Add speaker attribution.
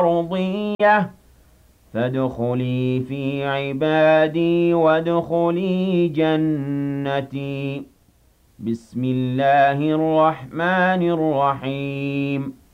Speaker 1: مرضية فادخلي في عبادي وادخلي جنتي بسم الله الرحمن الرحيم